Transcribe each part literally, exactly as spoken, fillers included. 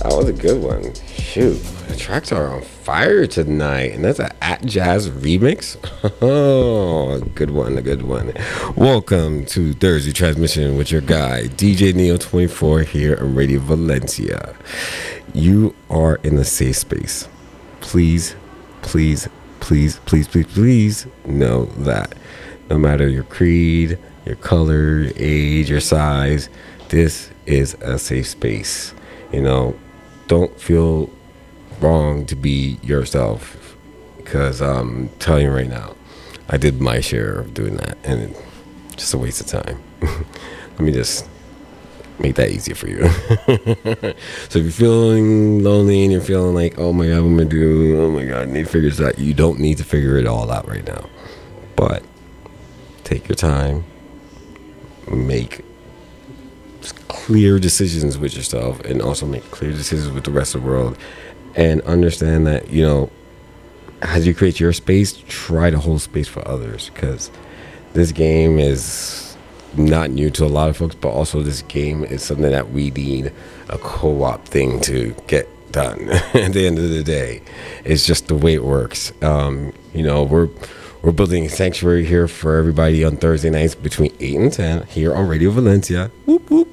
That was a good one. Shoot, the tracks are on fire tonight, and that's an At Jazz remix. Oh, good one, a good one. Welcome to Thursday Transmission with your guy, D J Neo twenty-four here on Radio Valencia. You are in a safe space. Please, please, please, please, please, please know that no matter your creed, your color, your age, your size, this is a safe space. You know, don't feel wrong to be yourself, because I'm telling you right now, I did my share of doing that, and it's just a waste of time. Let me just make that easier for you. So if you're feeling lonely and you're feeling like, oh my god, what am I gonna do? Oh my god, I need to figure this out. You don't need to figure it all out right now. But take your time, make clear decisions with yourself, and also make clear decisions with the rest of the world, and understand that, you know, as you create your space, try to hold space for others, because this game is not new to a lot of folks, but also this game is something that we need a co-op thing to get done. At the end of the day, it's just the way it works. Um, you know, we're We're building a sanctuary here for everybody on Thursday nights between eight and ten here on Radio Valencia. Whoop, whoop.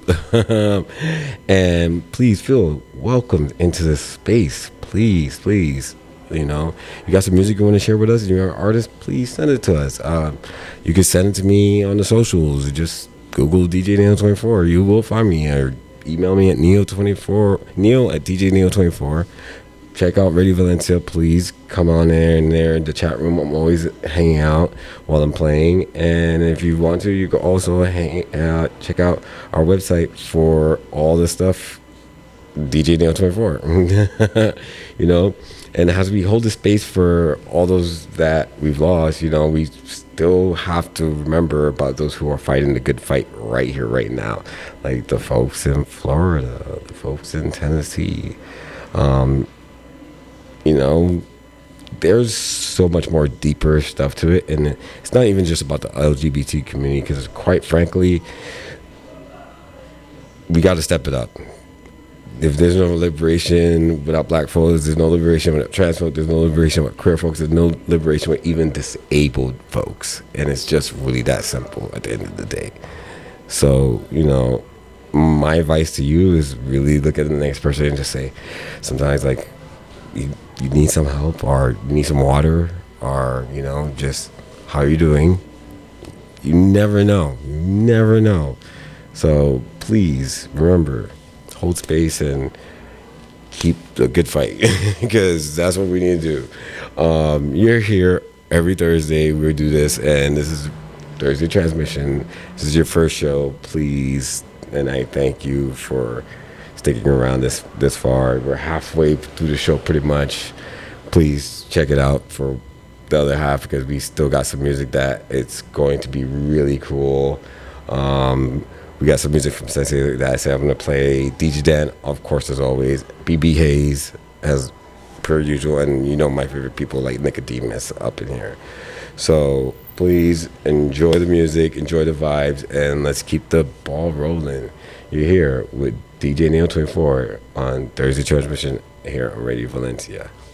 And please feel welcomed into this space. Please, please. You know, you got some music you want to share with us and you're an artist, please send it to us. Uh, you can send it to me on the socials. Just Google D J Neo twenty-four. You will find me, or email me at neo twenty-four, neo at D J Neo twenty-four. Check out Radio Valencia. Please come on there and there in the chat room. I'm always hanging out while I'm playing. And if you want to, you can also hang out, check out our website for all the stuff, D J Neo twenty-four. You know, and as we hold the space for all those that we've lost, you know, we still have to remember about those who are fighting the good fight right here, right now. Like the folks in Florida, the folks in Tennessee. Um, You know, there's so much more deeper stuff to it. And it's not even just about the L G B T community, because quite frankly, we got to step it up. If there's no liberation without black folks, there's no liberation without trans folks, there's no liberation with queer folks, there's no liberation with even disabled folks. And it's just really that simple at the end of the day. So, you know, my advice to you is really look at the next person and just say, sometimes, like, you, you need some help, or you need some water, or, you know, just how you doing. You never know. You never know. So please remember, hold space and keep a good fight, because that's what we need to do. Um, you're here every Thursday. We do this, and this is Thursday Transmission. This is your first show. Please, and I thank you for sticking around this this far. We're halfway through the show pretty much. Please check it out for the other half, because we still got some music that it's going to be really cool. Um, we got some music from Sensei that I said I'm going to play. D J Dan, of course, as always. B B Hayes, as per usual. And you know my favorite people like Nicodemus up in here. So please enjoy the music, enjoy the vibes, and let's keep the ball rolling. You're here with D J Neo twenty-four on Thursday Transmission here on Radio Valencia.